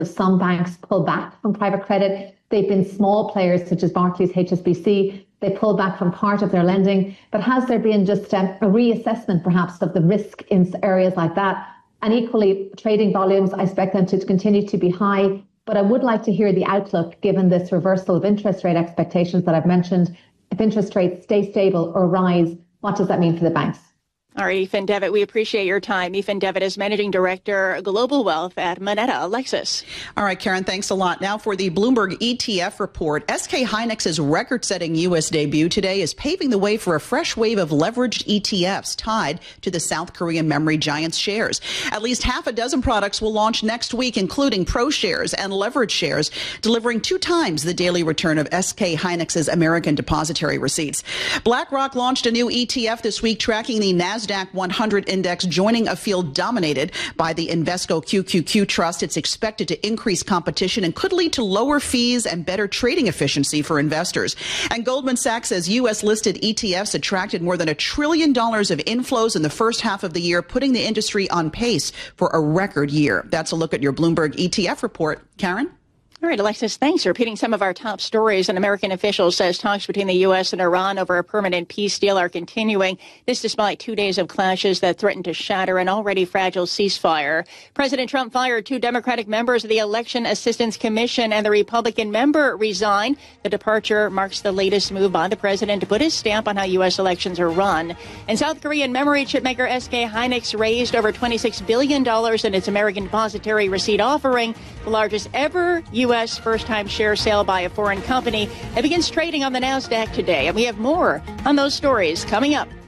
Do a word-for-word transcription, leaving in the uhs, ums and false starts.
some banks pull back from private credit. They've been small players such as Barclays, H S B C. They pull back from part of their lending. But has there been just um, a reassessment perhaps of the risk in areas like that? And equally, trading volumes, I expect them to continue to be high. But I would like to hear the outlook given this reversal of interest rate expectations that I've mentioned. If interest rates stay stable or rise, what does that mean for the banks? All right, Ethan Devitt, we appreciate your time. Ethan Devitt is Managing Director, Global Wealth at Moneta. Alexis. All right, Karen, thanks a lot. Now for the Bloomberg E T F report. S K Hynix's record-setting U S debut today is paving the way for a fresh wave of leveraged E T Fs tied to the South Korean memory giant's shares. At least half a dozen products will launch next week, including ProShares and leverage shares, delivering two times the daily return of S K Hynix's American depository receipts. BlackRock launched a new E T F this week tracking the NASDAQ NASDAQ one hundred index, joining a field dominated by the Invesco Q Q Q Trust. It's expected to increase competition and could lead to lower fees and better trading efficiency for investors. And Goldman Sachs says U S listed E T Fs attracted more than a trillion dollars of inflows in the first half of the year, putting the industry on pace for a record year. That's a look at your Bloomberg E T F report. Karen? All right, Alexis, thanks. Repeating some of our top stories. An American official says talks between the U S and Iran over a permanent peace deal are continuing. This despite two days of clashes that threaten to shatter an already fragile ceasefire. President Trump fired two Democratic members of the Election Assistance Commission, and the Republican member resigned. The departure marks the latest move by the president to put his stamp on how U S elections are run. And South Korean memory chip maker S K Hynix raised over twenty-six billion dollars in its American depository receipt offering, the largest ever U S first-time share sale by a foreign company. It begins trading on the NASDAQ today, and we have more on those stories coming up.